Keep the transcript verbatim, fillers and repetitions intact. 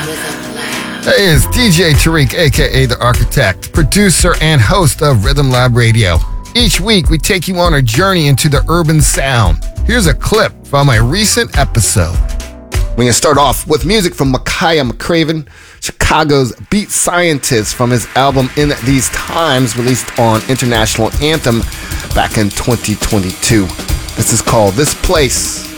Hey, it's D J Tariq, aka The Architect, producer and host of Rhythm Lab Radio. Each week, we take you on a journey into the urban sound. Here's a clip from a recent episode. We're going to start off with music from Makaya McCraven, Chicago's beat scientist, from his album In These Times, released on International Anthem back in twenty twenty-two. This is called This Place.